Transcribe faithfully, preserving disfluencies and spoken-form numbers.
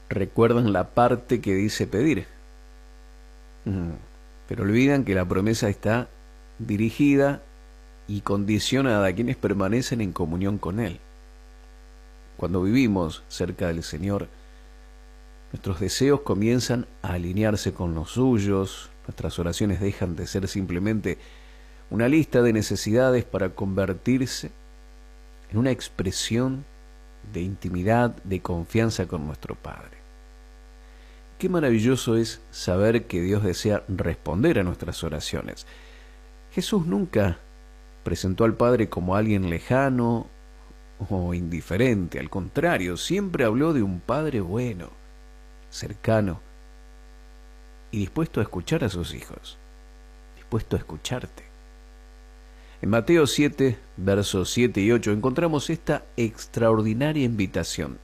recuerdan la parte que dice pedir, mm, pero olvidan que la promesa está dirigida y condicionada a quienes permanecen en comunión con Él. Cuando vivimos cerca del Señor, nuestros deseos comienzan a alinearse con los suyos, nuestras oraciones dejan de ser simplemente una lista de necesidades para convertirse en una expresión de intimidad, de confianza con nuestro Padre. Qué maravilloso es saber que Dios desea responder a nuestras oraciones. Jesús nunca presentó al Padre como alguien lejano o indiferente, al contrario, siempre habló de un Padre bueno, cercano y dispuesto a escuchar a sus hijos, dispuesto a escucharte. En Mateo siete, versos siete y ocho, encontramos esta extraordinaria invitación.